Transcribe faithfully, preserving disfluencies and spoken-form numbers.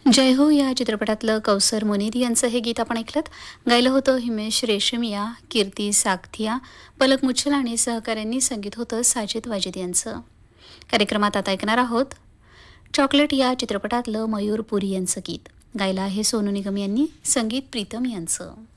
जय हो या चित्रपटातलं कौसर मुनीर यांचं हे गीत आपण ऐकलत. गायलं होतं हिमेश रेशमिया, कीर्ती सागथिया, पलक मुच्छल आणि सहकाऱ्यांनी. संगीत होतं साजिद वाजिद यांचं. कार्यक्रमात आता ऐकणार आहोत चॉकलेट या चित्रपटातलं मयूर पुरी यांचं गीत. गायलं आहे सोनू निगम यांनी, संगीत प्रीतम यांचं.